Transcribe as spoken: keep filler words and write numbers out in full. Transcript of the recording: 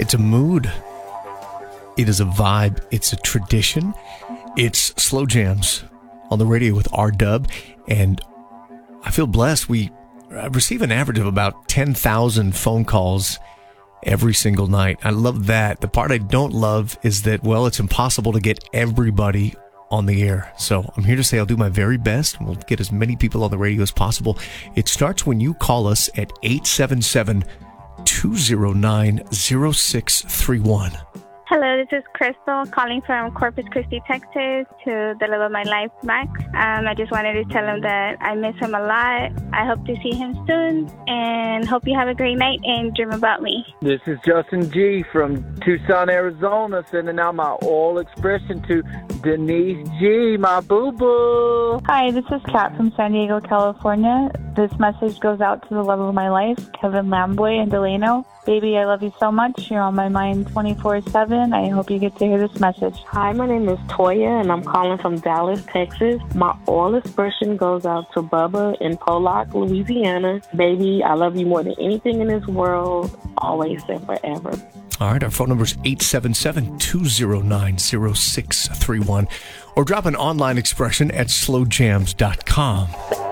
It's a mood. It is a vibe. It's a tradition. It's Slow Jams on the radio with R-Dub. And I feel blessed. We receive an average of about ten thousand phone calls every single night. I love that. The part I don't love is that, well, it's impossible to get everybody on the air. So I'm here to say I'll do my very best. We'll get as many people on the radio as possible. It starts when you call us at eight seven seven, two zero nine, zero six three one. Hello, this is Crystal calling from Corpus Christi, Texas to the Love of My Life, Max. Um, I just wanted to tell him that I miss him a lot. I hope to see him soon and hope you have a great night and dream about me. This is Justin G from Tucson, Arizona, sending out my all expression to Denise G, my boo-boo. Hi, this is Kat from San Diego, California. This message goes out to the love of my life, Kevin Lamboy and Delano. Baby, I love you so much. You're on my mind twenty-four seven. I hope you get to hear this message. Hi, my name is Toya, and I'm calling from Dallas, Texas. My all expression goes out to Bubba in Pollock, Louisiana. Baby, I love you more than anything in this world, always and forever. All right, our phone number is eight seven seven, two zero nine, zero six three one. Or drop an online expression at slow jams dot com.